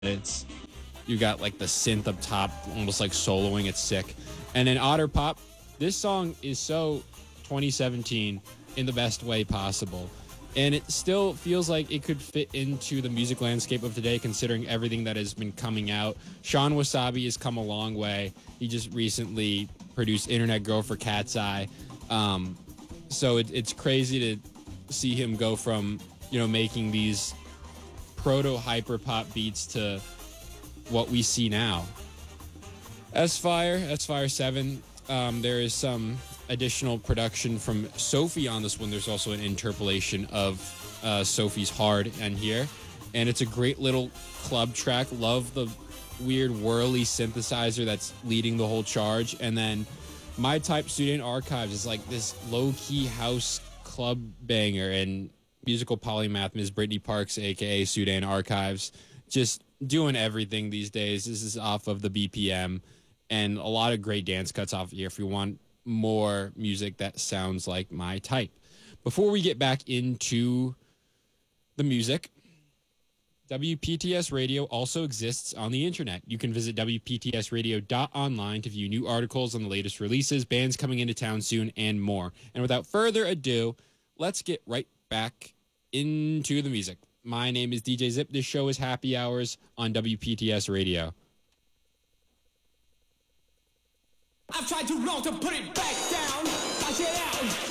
It's you got like the synth up top, almost like soloing. It's sick. And then Otter Pop. This song is so 2017 in the best way possible. And it still feels like it could fit into the music landscape of today, considering everything that has been coming out. Sean Wasabi has come a long way. He just recently produced Internet Girl for Cat's Eye. So it's crazy to see him go from, making these proto-hyper pop beats to what we see now. S-Fire 7, there is some additional production from Sophie on this one. There's also an interpolation of Sophie's Hard in here. And it's a great little club track. Love the weird whirly synthesizer that's leading the whole charge. And then My Type Sudan Archives is like this low-key house club banger. And musical polymath Ms. Brittany Parks, a.k.a. Sudan Archives, just doing everything these days. This is off of the BPM. And a lot of great dance cuts off here if you want more music that sounds like my type. Before we get back into the music, WPTS Radio also exists on the internet. You can visit WPTSradio.online to view new articles on the latest releases, bands coming into town soon, and more. And without further ado, let's get right back into the music. My name is DJ Zip. This show is Happy Hours on WPTS Radio. I've tried too long to put it back down. I get out.